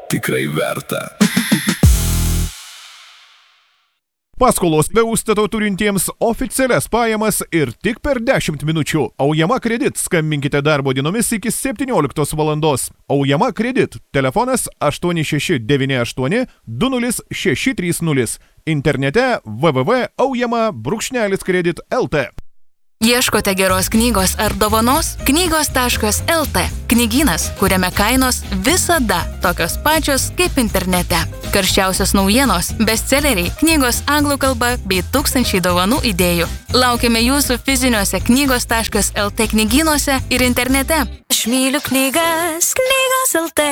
tikrai verta. Paskolos be užstato turintiems oficialias pajamas ir tik per 10 minučių. Aujama Kredit. Skambinkite darbo dienomis iki 17 valandos. Aujama Kredit. Telefonas 8698 20630. Internete www.aujama-kredit.lt. Ieškote geros knygos ar dovanos? Knygos.lt. Knygynas, kuriame kainos visada tokios pačios kaip internete. Karščiausios naujienos, bestselleriai, knygos anglų kalba bei tūkstančiai dovanų idėjų. Laukiame jūsų fiziniuose knygos.lt knygynuose ir internete. Aš myliu knygas, knygos.lt.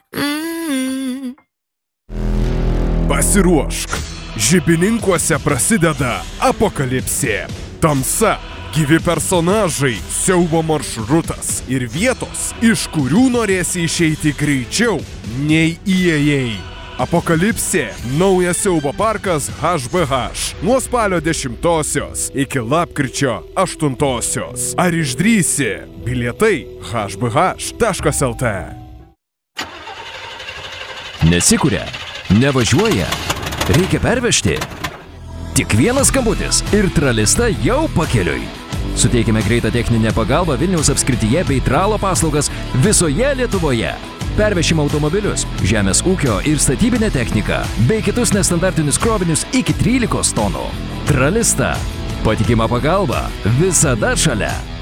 Pasiruošk. Žibininkuose prasideda apokalipsė. Tamsa. Gyvi personažai, siaubo maršrutas ir vietos, iš kurių norėsi išeiti greičiau nei įėjai. Apokalipsė – naujas siaubo parkas HBH. Nuo spalio 10 iki lapkričio 8. Ar išdrįsi? Bilietai hbh.lt. Nesikuria, nevažiuoja, reikia pervežti. Tik vienas skambutis ir Tralista jau pakeliui. Suteikime greitą techninę pagalbą Vilniaus apskrityje bei tralo paslaugas visoje Lietuvoje. Pervešime automobilius, žemės ūkio ir statybinę techniką, bei kitus nestandartinius krovinius iki 13 tonų. Tralista. Patikima pagalba visada šalia.